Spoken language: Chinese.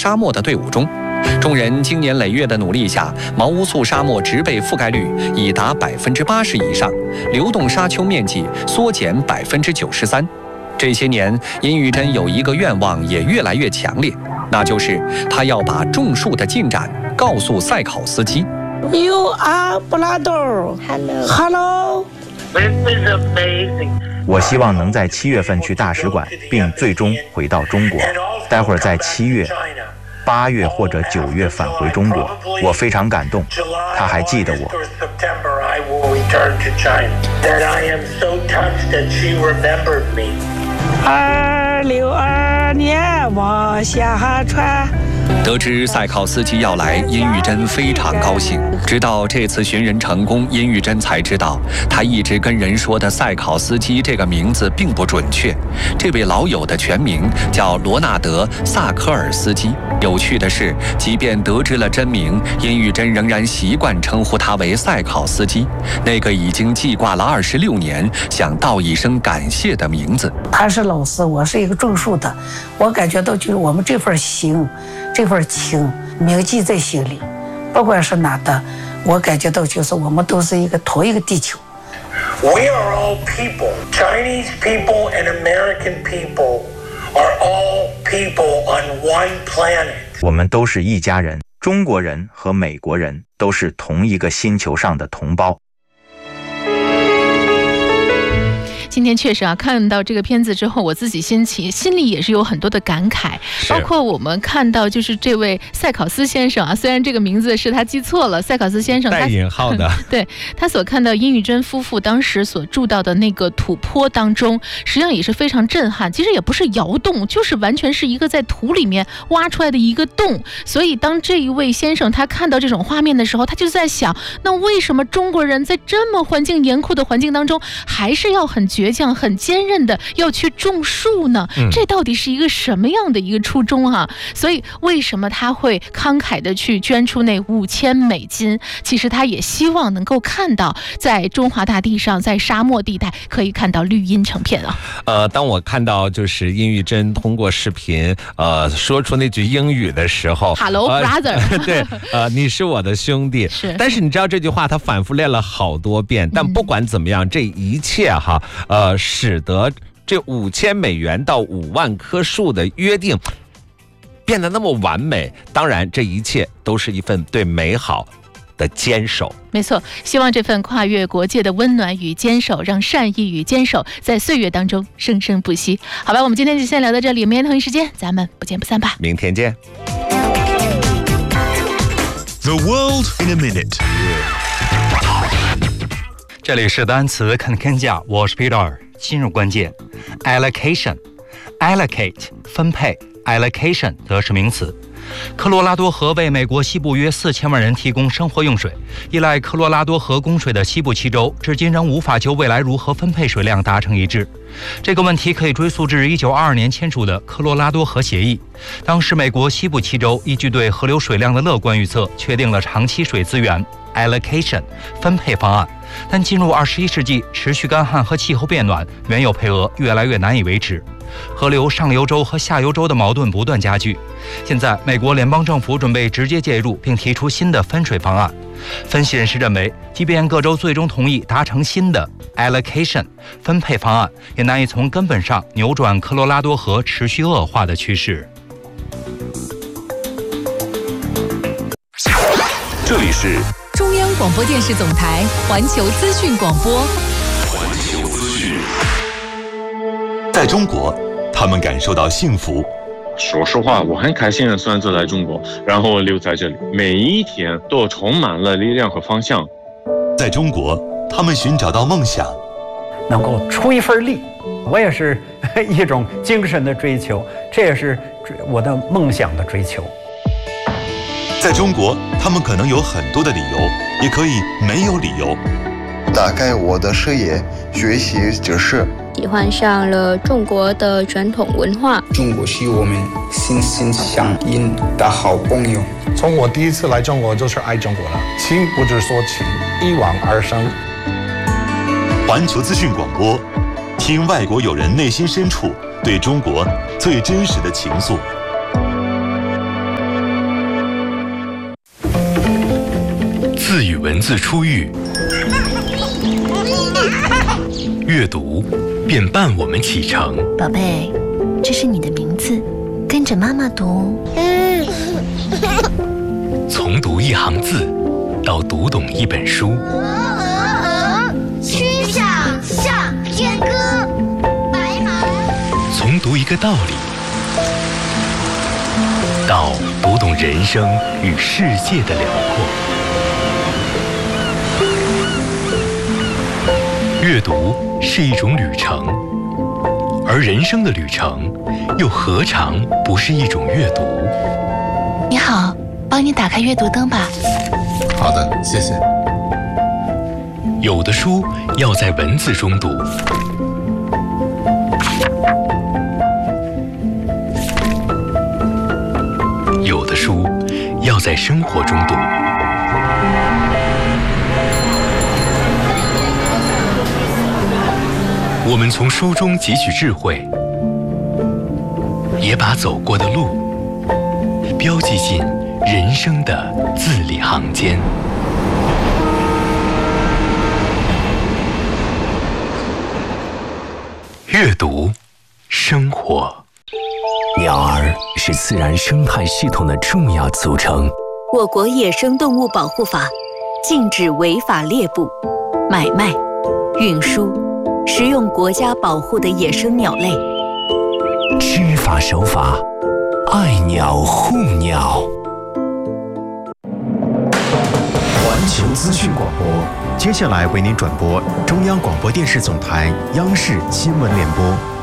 沙漠的队伍中。众人经年累月的努力下，毛乌素沙漠植被覆盖率已达80%以上，流动沙丘面积缩减93%。这些年，殷玉珍有一个愿望也越来越强烈，那就是他要把种树的进展告诉赛考斯基。 You are brother. Hello. This is amazing. 我希望能在7月份去大使馆，并最终回到中国。待会儿在7月、8月或者9月返回中国。我非常感动，他还记得我。 2062年我下船。 得知赛考斯基要来，殷玉珍非常高兴。直到这次寻人成功，殷玉珍才知道，他一直跟人说的赛考斯基这个名字并不准确。这位老友的全名叫罗纳德·萨科尔斯基。有趣的是，即便得知了真名，殷玉珍仍然习惯称呼他为赛考斯基，那个已经记挂了26年、想道一声感谢的名字。 他是老师，我是一个种树的，我感觉到就是我们这份心。这份情铭记在心里，不管是哪的，我感觉到就是我们都是同一个地球。 We are all people. Chinese people and American people are all people on one planet. 我们都是一家人，中国人和美国人都是同一个星球上的同胞。 今天确实啊，看到这个片子之后，我自己心里也是有很多的感慨，包括我们看到就是这位赛考斯先生啊，虽然这个名字是他记错了，赛考斯先生带引号的， 对，他所看到殷玉珍夫妇当时所住到的那个土坡当中，实际上也是非常震撼。其实也不是窑洞，就是完全是一个在土里面挖出来的一个洞。所以当这一位先生他看到这种画面的时候，他就在想，那为什么中国人在这么环境严酷的环境当中，还是要很倔强、很坚韧的要去种树呢？这到底是一个什么样的一个初衷啊？所以为什么他会慷慨的去捐出那5000美金？其实他也希望能够看到，在中华大地上，在沙漠地带可以看到绿荫成片啊。 当我看到就是殷玉珍通过视频说出那句英语的时候 ，Hello brother， 对，你是我的兄弟。 是， 但是你知道这句话他反复练了好多遍，但不管怎么样，这一切哈，使得这5000美元到5万棵树的约定变得那么完美。当然，这一切都是一份对美好的坚守。 没错，希望这份跨越国界的温暖与坚守，让善意与坚守在岁月当中生生不息。好吧，我们今天就先聊到这里，明天同一时间咱们不见不散吧。 明天见。 The world in a minute。 这里是单词看天下，我是 Peter。进入关键 ，allocate 分配 ，allocation 则是名词。科罗拉多河为美国西部约4000万人提供生活用水，依赖科罗拉多河供水的西部7州，至今仍无法就未来如何分配水量达成一致。这个问题可以追溯至1922年签署的科罗拉多河协议。当时美国西部7州依据对河流水量的乐观预测，确定了长期水资源 allocation 分配方案。但进入21世纪，持续干旱和气候变暖，原有配额越来越难以维持。河流上游州和下游州的矛盾不断加剧。现在，美国联邦政府准备直接介入，并提出新的分水方案。分析人士认为，即便各州最终同意达成新的 allocation 分配方案，也难以从根本上扭转科罗拉多河持续恶化的趋势。 这里是中央广播电视总台环球资讯广播。 环球资讯。在中国，他们感受到幸福。 说实话，我很开心的选择来中国，然后留在这里，每一天都充满了力量和方向。 在中国，他们寻找到梦想， 能够出一份力，我也是一种精神的追求，这也是我的梦想的追求。 在中国，他们可能有很多的理由，也可以没有理由。 打开我的视野，学习知识， 喜欢上了中国的传统文化。 中国是我们心心相印的好朋友。 从我第一次来中国就是爱中国了，情不是说情，一往而生。 环球资讯广播，听外国友人内心深处对中国最真实的情愫。 文字初遇，阅读便伴我们启程。 宝贝，这是你的名字，跟着妈妈读。 从读一行字，到读懂一本书。 曲项向天歌，白马。 从读一个道理，到读懂人生与世界的辽阔。阅读是一种旅程，而人生的旅程又何尝不是一种阅读？ 你好，帮你打开阅读灯吧。 好的，谢谢。 有的书要在文字中读，有的书要在生活中读。我们从书中汲取智慧，也把走过的路标记进人生的字里行间。阅读，生活。 鸟儿是自然生态系统的重要组成。 我国野生动物保护法禁止违法猎捕、买卖、运输、食用国家保护的野生鸟类。 知法守法，爱鸟护鸟。 环球资讯广播，接下来为您转播中央广播电视总台央视新闻联播。